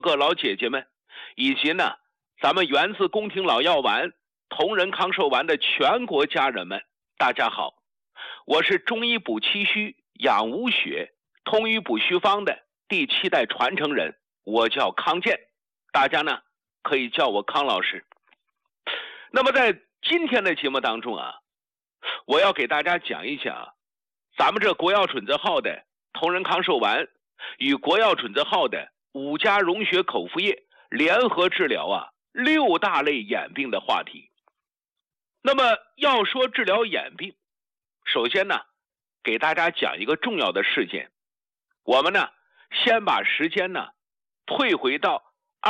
各老姐姐们，以及呢，咱们源自宫廷老药丸同仁康寿丸的全国家人们，大家好，我是中医补气虚、养无血、通医补虚方的第7代传承人，我叫康健，大家呢可以叫我康老师。那么在今天的节目当中啊，我要给大家讲一讲咱们这国药准则号的同仁康寿丸与国药准则号的5加溶血口服液联合治疗6大类眼病的话题。那么要说治疗眼病，首先呢，给大家讲一个重要的事件。我们呢，先把时间呢退回到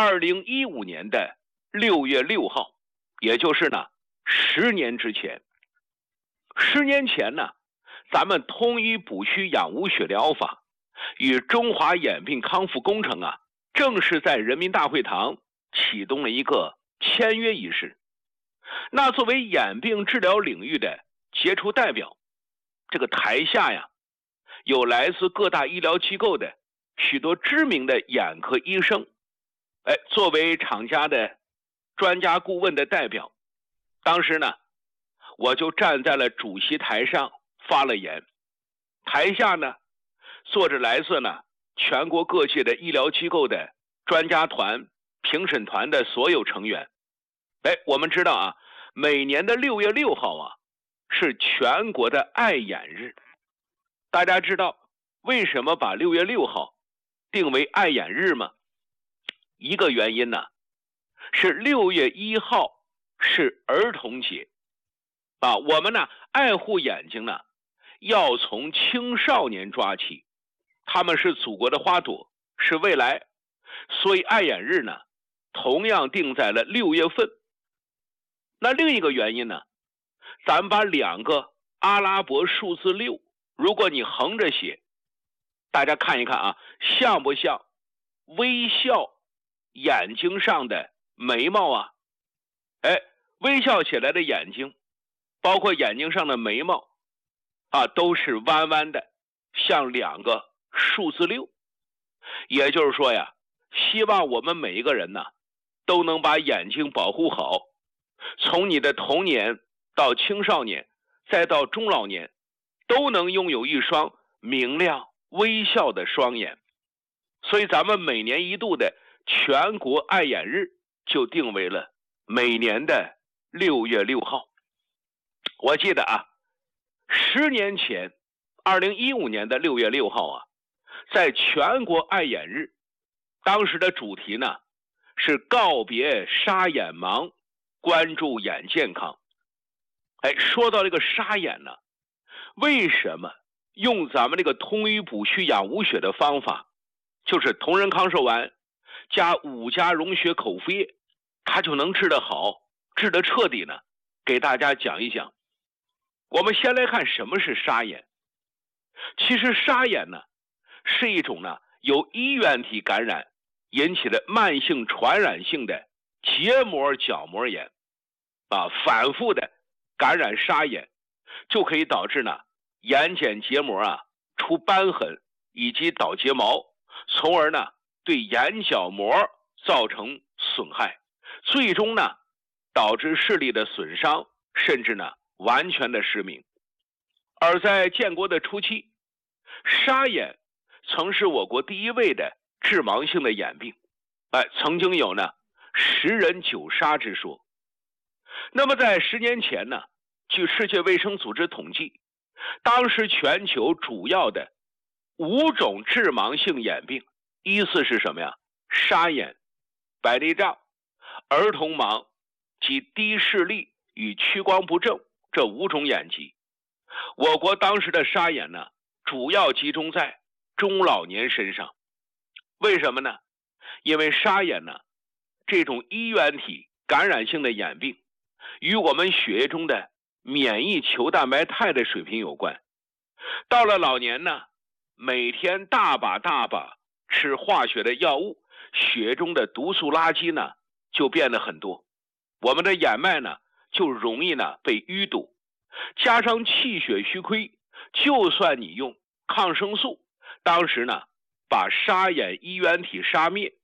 2015年的6月6号，也就是呢10年之前。10年前呢，咱们通医补虚养无血疗法与中华眼病康复工程正式在人民大会堂启动了一个签约仪式。那作为眼病治疗领域的杰出代表，这个台下有来自各大医疗机构的许多知名的眼科医生，作为厂家的专家顾问的代表，当时呢，我就站在了主席台上发了言。台下呢，坐着来自呢全国各界的医疗机构的专家团、评审团的所有成员。我们知道每年的6月6号是全国的爱眼日。大家知道为什么把6月6号定为爱眼日吗？一个原因呢，是6月1号是儿童节我们呢爱护眼睛呢，要从青少年抓起，他们是祖国的花朵，是未来，所以爱眼日呢，同样定在了6月份。那另一个原因呢，咱们把2个阿拉伯数字6，如果你横着写，大家看一看像不像微笑眼睛上的眉毛微笑起来的眼睛，包括眼睛上的眉毛都是弯弯的，像2个数字6。也就是说希望我们每一个人都能把眼睛保护好，从你的童年到青少年再到中老年，都能拥有一双明亮微笑的双眼。所以咱们每年一度的全国爱眼日就定为了每年的6月6号。我记得10年前2015年的6月6号在全国爱眼日，当时的主题呢是告别沙眼盲，关注眼健康。说到这个沙眼呢，为什么用咱们这个通医补虚养无血的方法，就是同仁康寿丸加5加溶血口服液，它就能治得好，治得彻底呢？给大家讲一讲。我们先来看什么是沙眼。其实沙眼呢，是一种呢由衣原体感染引起的慢性传染性的结膜角膜炎反复的感染沙眼，就可以导致呢眼睑结膜出瘢痕以及倒睫毛，从而呢对眼角膜造成损害，最终呢导致视力的损伤，甚至呢完全的失明。而在建国的初期，沙眼曾是我国第1位的致盲性的眼病，曾经有呢10人9杀之说。那么在10年前呢，据世界卫生组织统计，当时全球主要的5种致盲性眼病依次是什么呀？沙眼、白内障、儿童盲及低视力与屈光不正这5种眼疾。我国当时的沙眼呢，主要集中在中老年身上。为什么呢？因为沙眼呢，这种衣原体感染性的眼病与我们血液中的免疫球蛋白肽的水平有关。到了老年呢，每天大把吃化学的药物，血中的毒素垃圾呢就变得很多，我们的眼脉呢就容易呢被淤堵，加上气血虚亏，就算你用抗生素，当时呢把沙眼衣原体杀灭，